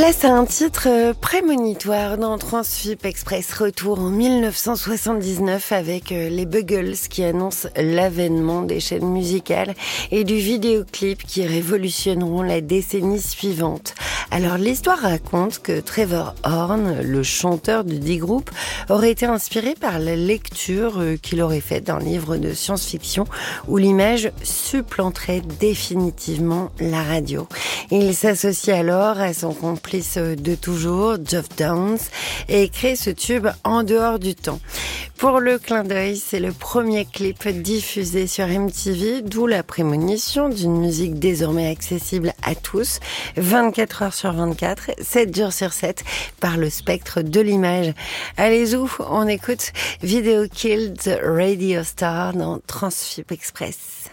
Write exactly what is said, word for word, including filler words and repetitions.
Place à un titre prémonitoire dans Transfip Express. Retour en mille neuf cent soixante-dix-neuf avec les Buggles qui annoncent l'avènement des chaînes musicales et du vidéoclip qui révolutionneront la décennie suivante. Alors l'histoire raconte que Trevor Horn, le chanteur du dit groupe, aurait été inspiré par la lecture qu'il aurait faite d'un livre de science-fiction où l'image supplanterait définitivement la radio. Il s'associe alors à son complice de toujours, Geoff Downes, et crée ce tube en dehors du temps. Pour le clin d'œil, c'est le premier clip diffusé sur M T V, d'où la prémonition d'une musique désormais accessible à tous, vingt-quatre heures sur vingt-quatre, sept jours sur sept, par le spectre de l'image. Allez où on écoute Video Killed Radio Star dans Transfip Express.